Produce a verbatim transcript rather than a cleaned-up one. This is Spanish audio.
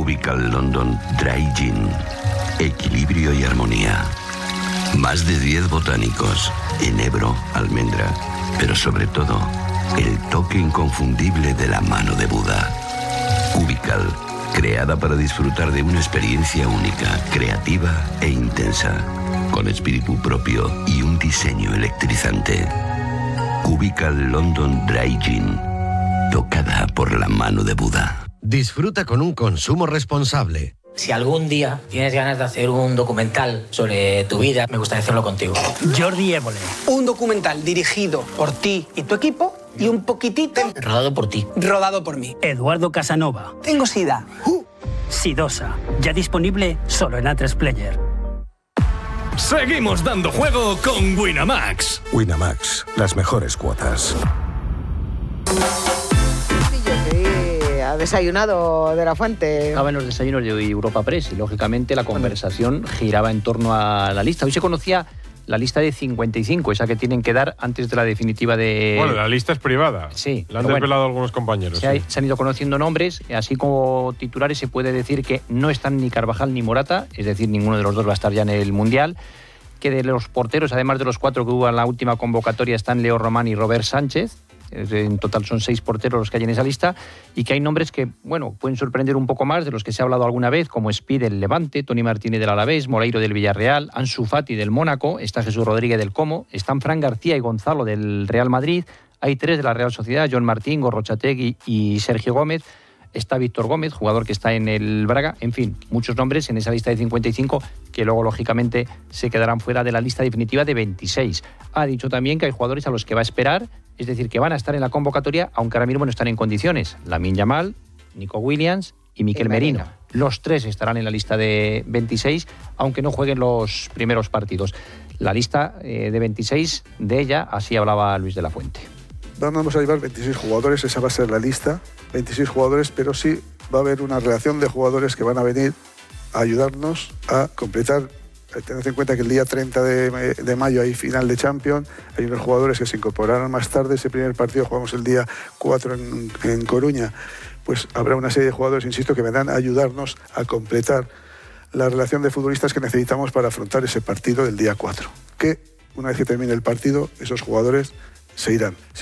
Cubical London Dry Gin. Equilibrio y armonía. Más de diez botánicos. Enebro, almendra. Pero sobre todo, el toque inconfundible de la mano de Buda. Cubical, creada para disfrutar de una experiencia única, creativa e intensa, con espíritu propio y un diseño electrizante. Cubical London Dry Gin, tocada por la mano de Buda. Disfruta con un consumo responsable. Si algún día tienes ganas de hacer un documental sobre tu vida, me gustaría hacerlo contigo. Jordi Évole. Un documental dirigido por ti y tu equipo y un poquitito... Rodado por ti. Rodado por mí. Eduardo Casanova. Tengo sida. Uh. Sidosa. Ya disponible solo en A tres Player. Seguimos dando juego con Winamax. Winamax, las mejores cuotas. Ha desayunado de la Fuente. Estaba en los desayunos de Europa Press y, lógicamente, la conversación giraba en torno a la lista. Hoy se conocía la lista de cincuenta y cinco, esa que tienen que dar antes de la definitiva de... Bueno, la lista es privada. Sí. La han desvelado bueno, algunos compañeros. Se, sí. ha, se han ido conociendo nombres, así como titulares se puede decir que no están ni Carvajal ni Morata, es decir, ninguno de los dos va a estar ya en el Mundial, que de los porteros, además de los cuatro que hubo en la última convocatoria, están Leo Román y Robert Sánchez. En total son seis porteros los que hay en esa lista, y que hay nombres que, bueno, pueden sorprender un poco más, de los que se ha hablado alguna vez, como Speed del Levante, Toni Martínez del Alavés, Moreiro del Villarreal, Ansu Fati del Mónaco, está Jesús Rodríguez del Como, están Fran García y Gonzalo del Real Madrid, hay tres de la Real Sociedad, John Martín, Gorrochategui y Sergio Gómez, está Víctor Gómez, jugador que está en el Braga, en fin, muchos nombres en esa lista de cincuenta y cinco que luego, lógicamente, se quedarán fuera de la lista definitiva de veintiséis. Ha dicho también que hay jugadores a los que va a esperar, es decir, que van a estar en la convocatoria, aunque ahora mismo no están en condiciones. Lamine Yamal, Nico Williams y Mikel Merino. Merino. Los tres estarán en la lista de veintiséis, aunque no jueguen los primeros partidos. La lista eh, de veintiséis, de ella, así hablaba Luis de la Fuente. Vamos a llevar veintiséis jugadores, esa va a ser la lista, veintiséis jugadores, pero sí va a haber una relación de jugadores que van a venir a ayudarnos a completar. Tened en cuenta que el día treinta de mayo hay final de Champions, hay unos jugadores que se incorporarán más tarde, ese primer partido jugamos el día cuatro en, en Coruña, pues habrá una serie de jugadores, insisto, que vendrán a ayudarnos a completar la relación de futbolistas que necesitamos para afrontar ese partido del día cuatro, que una vez que termine el partido, esos jugadores se irán.